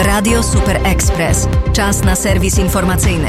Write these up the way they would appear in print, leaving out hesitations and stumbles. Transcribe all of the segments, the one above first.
Radio Super Express. Czas na serwis informacyjny.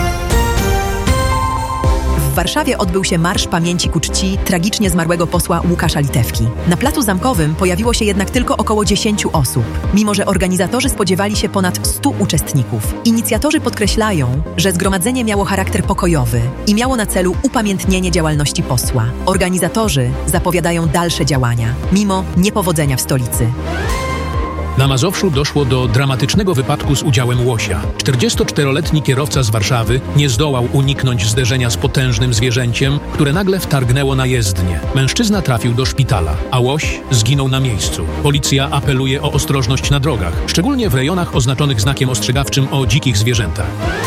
W Warszawie odbył się Marsz Pamięci ku czci tragicznie zmarłego posła Łukasza Litewki. Na Placu Zamkowym pojawiło się jednak tylko około 10 osób, mimo że organizatorzy spodziewali się ponad 100 uczestników. Inicjatorzy podkreślają, że zgromadzenie miało charakter pokojowy i miało na celu upamiętnienie działalności posła. Organizatorzy zapowiadają dalsze działania, mimo niepowodzenia w stolicy. Na Mazowszu doszło do dramatycznego wypadku z udziałem łosia. 44-letni kierowca z Warszawy nie zdołał uniknąć zderzenia z potężnym zwierzęciem, które nagle wtargnęło na jezdnię. Mężczyzna trafił do szpitala, a łoś zginął na miejscu. Policja apeluje o ostrożność na drogach, szczególnie w rejonach oznaczonych znakiem ostrzegawczym o dzikich zwierzętach.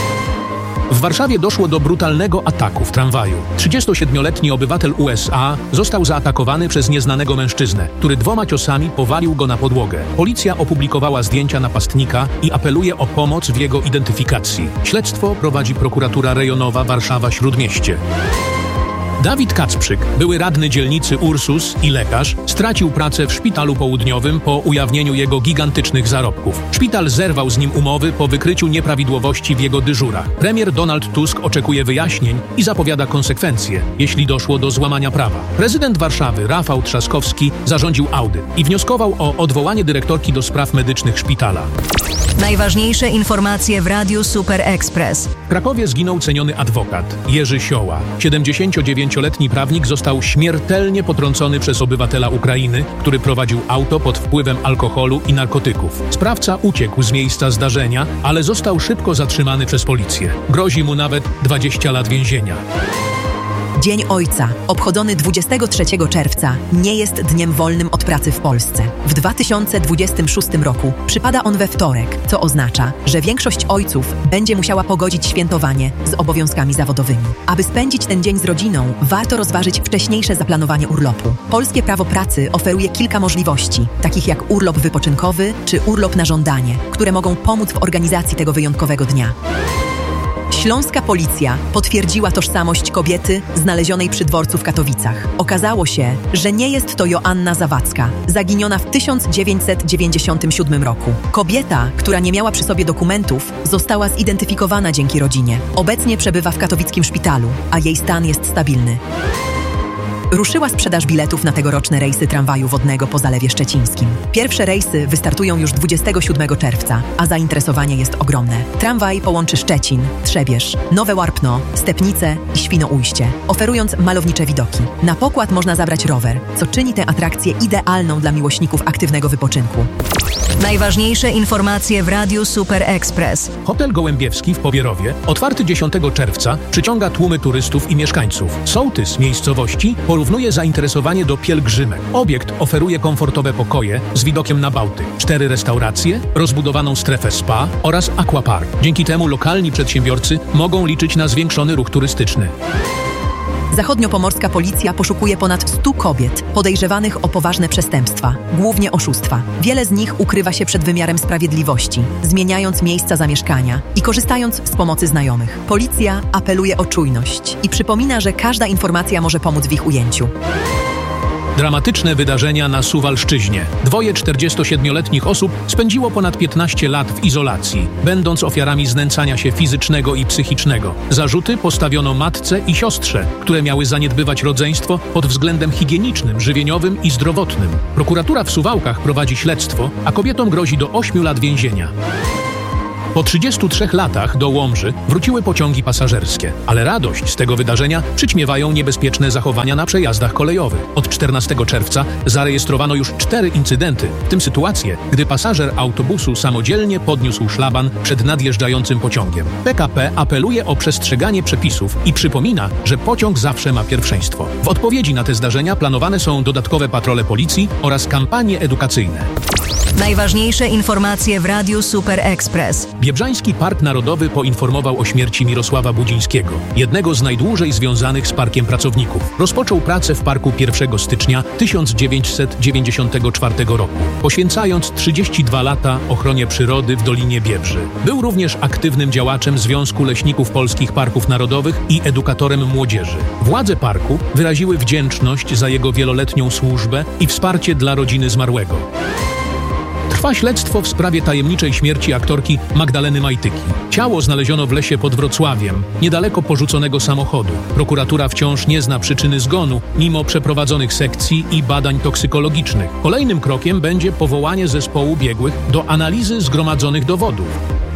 W Warszawie doszło do brutalnego ataku w tramwaju. 37-letni obywatel USA został zaatakowany przez nieznanego mężczyznę, który 2 ciosami powalił go na podłogę. Policja opublikowała zdjęcia napastnika i apeluje o pomoc w jego identyfikacji. Śledztwo prowadzi prokuratura rejonowa Warszawa-Śródmieście. Dawid Kacprzyk, były radny dzielnicy Ursus i lekarz, stracił pracę w szpitalu południowym po ujawnieniu jego gigantycznych zarobków. Szpital zerwał z nim umowy po wykryciu nieprawidłowości w jego dyżurach. Premier Donald Tusk oczekuje wyjaśnień i zapowiada konsekwencje, jeśli doszło do złamania prawa. Prezydent Warszawy Rafał Trzaskowski zarządził audyt i wnioskował o odwołanie dyrektorki do spraw medycznych szpitala. Najważniejsze informacje w Radiu Super Express. W Krakowie zginął ceniony adwokat Jerzy Sioła. 79-letni prawnik został śmiertelnie potrącony przez obywatela Ukrainy, który prowadził auto pod wpływem alkoholu i narkotyków. Sprawca uciekł z miejsca zdarzenia, ale został szybko zatrzymany przez policję. Grozi mu nawet 20 lat więzienia. Dzień Ojca, obchodzony 23 czerwca, nie jest dniem wolnym od pracy w Polsce. W 2026 roku przypada on we wtorek, co oznacza, że większość ojców będzie musiała pogodzić świętowanie z obowiązkami zawodowymi. Aby spędzić ten dzień z rodziną, warto rozważyć wcześniejsze zaplanowanie urlopu. Polskie prawo pracy oferuje kilka możliwości, takich jak urlop wypoczynkowy czy urlop na żądanie, które mogą pomóc w organizacji tego wyjątkowego dnia. Śląska policja potwierdziła tożsamość kobiety znalezionej przy dworcu w Katowicach. Okazało się, że nie jest to Joanna Zawadzka, zaginiona w 1997 roku. Kobieta, która nie miała przy sobie dokumentów, została zidentyfikowana dzięki rodzinie. Obecnie przebywa w katowickim szpitalu, a jej stan jest stabilny. Ruszyła sprzedaż biletów na tegoroczne rejsy tramwaju wodnego po Zalewie Szczecińskim. Pierwsze rejsy wystartują już 27 czerwca, a zainteresowanie jest ogromne. Tramwaj połączy Szczecin, Trzebież, Nowe Warpno, Stepnice i Świnoujście, oferując malownicze widoki. Na pokład można zabrać rower, co czyni tę atrakcję idealną dla miłośników aktywnego wypoczynku. Najważniejsze informacje w Radiu Super Express. Hotel Gołębiewski w Powierowie, otwarty 10 czerwca, przyciąga tłumy turystów i mieszkańców. Sołtys miejscowości porównuje zainteresowanie do pielgrzymek. Obiekt oferuje komfortowe pokoje z widokiem na Bałtyk, 4 restauracje, rozbudowaną strefę spa oraz aquapark. Dzięki temu lokalni przedsiębiorcy mogą liczyć na zwiększony ruch turystyczny. Zachodniopomorska policja poszukuje ponad 100 kobiet podejrzewanych o poważne przestępstwa, głównie oszustwa. Wiele z nich ukrywa się przed wymiarem sprawiedliwości, zmieniając miejsca zamieszkania i korzystając z pomocy znajomych. Policja apeluje o czujność i przypomina, że każda informacja może pomóc w ich ujęciu. Dramatyczne wydarzenia na Suwalszczyźnie. 2 47-letnich osób spędziło ponad 15 lat w izolacji, będąc ofiarami znęcania się fizycznego i psychicznego. Zarzuty postawiono matce i siostrze, które miały zaniedbywać rodzeństwo pod względem higienicznym, żywieniowym i zdrowotnym. Prokuratura w Suwałkach prowadzi śledztwo, a kobietom grozi do 8 lat więzienia. Po 33 latach do Łomży wróciły pociągi pasażerskie, ale radość z tego wydarzenia przyćmiewają niebezpieczne zachowania na przejazdach kolejowych. Od 14 czerwca zarejestrowano już 4 incydenty, w tym sytuację, gdy pasażer autobusu samodzielnie podniósł szlaban przed nadjeżdżającym pociągiem. PKP apeluje o przestrzeganie przepisów i przypomina, że pociąg zawsze ma pierwszeństwo. W odpowiedzi na te zdarzenia planowane są dodatkowe patrole policji oraz kampanie edukacyjne. Najważniejsze informacje w Radiu Super Express. Biebrzański Park Narodowy poinformował o śmierci Mirosława Budzińskiego, jednego z najdłużej związanych z parkiem pracowników. Rozpoczął pracę w parku 1 stycznia 1994 roku, poświęcając 32 lata ochronie przyrody w Dolinie Biebrzy. Był również aktywnym działaczem Związku Leśników Polskich Parków Narodowych i edukatorem młodzieży. Władze parku wyraziły wdzięczność za jego wieloletnią służbę i wsparcie dla rodziny zmarłego. Trwa śledztwo w sprawie tajemniczej śmierci aktorki Magdaleny Majtyki. Ciało znaleziono w lesie pod Wrocławiem, niedaleko porzuconego samochodu. Prokuratura wciąż nie zna przyczyny zgonu, mimo przeprowadzonych sekcji i badań toksykologicznych. Kolejnym krokiem będzie powołanie zespołu biegłych do analizy zgromadzonych dowodów.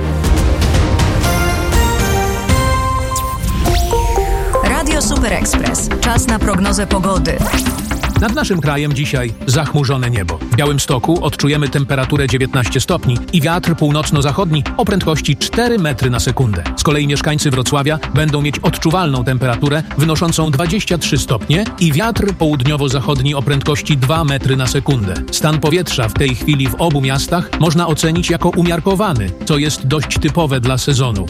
Radio Super Express. Czas na prognozę pogody. Nad naszym krajem dzisiaj zachmurzone niebo. W Białymstoku odczujemy temperaturę 19 stopni i wiatr północno-zachodni o prędkości 4 metry na sekundę. Z kolei mieszkańcy Wrocławia będą mieć odczuwalną temperaturę wynoszącą 23 stopnie i wiatr południowo-zachodni o prędkości 2 metry na sekundę. Stan powietrza w tej chwili w obu miastach można ocenić jako umiarkowany, co jest dość typowe dla sezonu.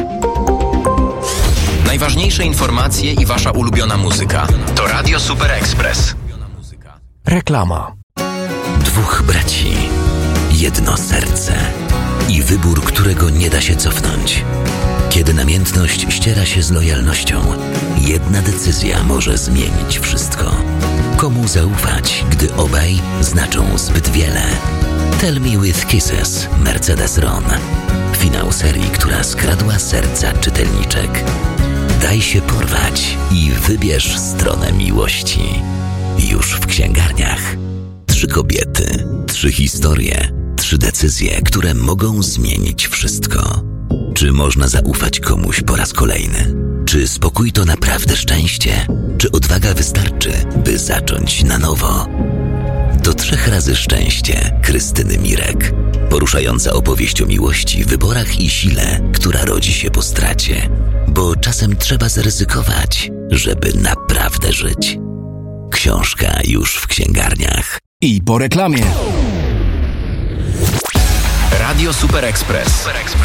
Najważniejsze informacje i wasza ulubiona muzyka to Radio Super Express. Reklama. Dwóch braci, jedno serce i wybór, którego nie da się cofnąć. Kiedy namiętność ściera się z lojalnością, jedna decyzja może zmienić wszystko. Komu zaufać, gdy obaj znaczą zbyt wiele? Tell Me With Kisses, Mercedes Ron. Finał serii, która skradła serca czytelniczek. Daj się porwać i wybierz stronę miłości. Już w księgarniach. 3 kobiety, 3 historie, 3 decyzje, które mogą zmienić wszystko. Czy można zaufać komuś po raz kolejny? Czy spokój to naprawdę szczęście? Czy odwaga wystarczy, by zacząć na nowo? To 3 razy szczęście Krystyny Mirek. Poruszająca opowieść o miłości, wyborach i sile, która rodzi się po stracie. Bo czasem trzeba zaryzykować, żeby naprawdę żyć. Książka już w księgarniach. I po reklamie. Radio Super Express.